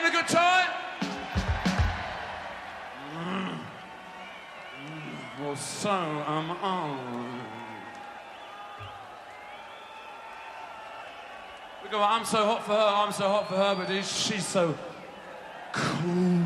having a good time? Well, so am I. We go, I'm so hot for her, but she's so cool.